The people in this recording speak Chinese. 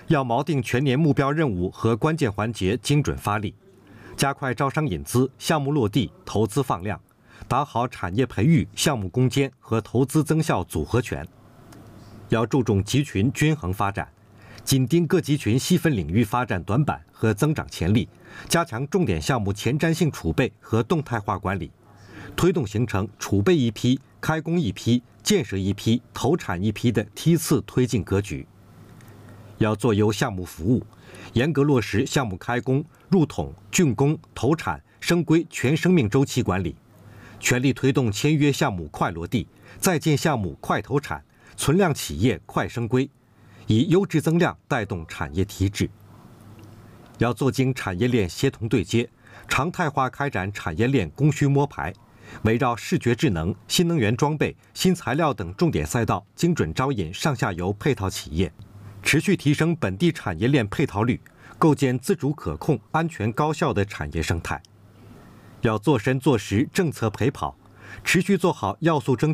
要锚定全年目标任务和关键环节，精准发力，加快招商引资、项目落地、投资放量，打好产业培育、项目攻坚和投资增效组合拳。要注重集群均衡发展，紧盯各集群细分领域发展短板和增长潜力，加强重点项目前瞻性储备和动态化管理，推动形成储备一批、开工一批、建设一批、投产一批的梯次推进格局。要做优项目服务，严格落实项目开工、入统、竣工、投产、升规全生命周期管理，全力推动签约项目快落地，在建项目快投产，存量企业快升规，以优质增量带动产业提质。要做精产业链协同对接，常态化开展产业链供需摸排，围绕视觉智能、新能源装备、新材料等重点赛道，精准招引上下游配套企业，持续提升本地产业链配套率，构建自主可控、安全高效的产业生态。要做深做实政策陪跑，持续做好要素征